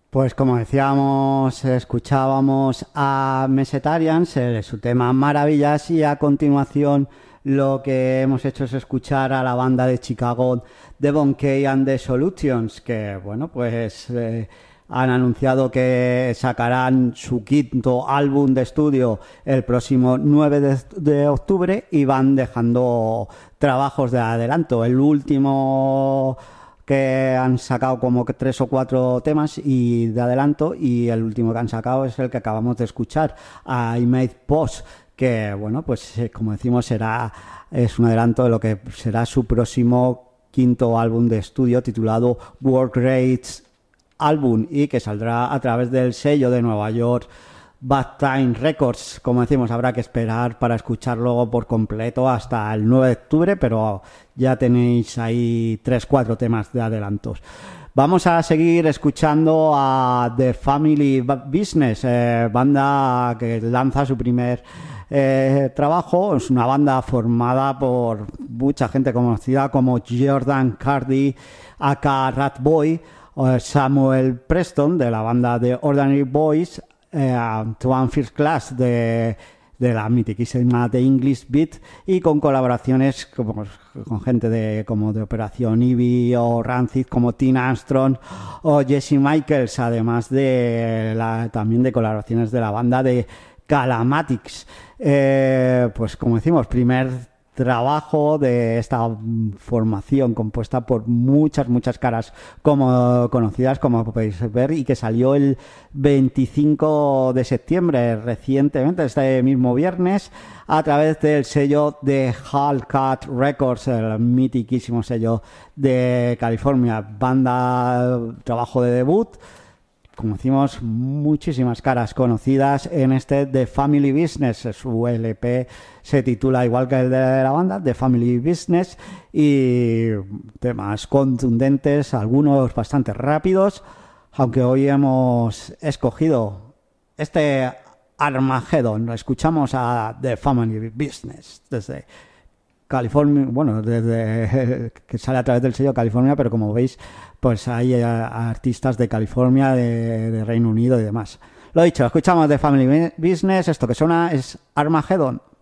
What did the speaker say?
Pues como decíamos, escuchábamos a Mesetarians, su tema Maravillas, y a continuación lo que hemos hecho es escuchar a la banda de Chicago Devon Kay and the Solutions, que bueno, pues han anunciado que sacarán su quinto álbum de estudio el próximo 9 de octubre y van dejando trabajos de adelanto. El último que han sacado como que 3 o 4 temas y de adelanto, y el último que han sacado es el que acabamos de escuchar, I Made Post, que bueno, pues como decimos es un adelanto de lo que será su próximo quinto álbum de estudio titulado World Rates Album, y que saldrá a través del sello de Nueva York Bad Time Records. Como decimos, habrá que esperar para escucharlo por completo hasta el 9 de octubre, pero ya tenéis ahí 3 o 4 temas de adelantos. Vamos a seguir escuchando a The Family Business, banda que lanza su primer trabajo. Es una banda formada por mucha gente conocida como Jordan Cardi, aka Ratboy, Samuel Preston de la banda de Ordinary Boys, Antoine First Class de la mitiquísima The English Beat, y con colaboraciones con gente como de Operación Ivy o Rancid, como Tina Armstrong o Jesse Michaels, además de también de colaboraciones de la banda de Calamatics. Pues como decimos, primer trabajo de esta formación compuesta por muchas caras como conocidas, como podéis ver, y que salió el 25 de septiembre recientemente, este mismo viernes, a través del sello de Hellcat Records, el mitiquísimo sello de California. Banda, trabajo de debut. Como decimos, muchísimas caras conocidas en este The Family Business. Su LP se titula igual que el de la banda, The Family Business, y temas contundentes, algunos bastante rápidos, aunque hoy hemos escogido este Armageddon. Escuchamos a The Family Business desde California, bueno, desde que sale a través del sello California, pero como veis, pues hay artistas de California, de Reino Unido y demás. Lo dicho, escuchamos de Family Business, esto que suena es Armageddon.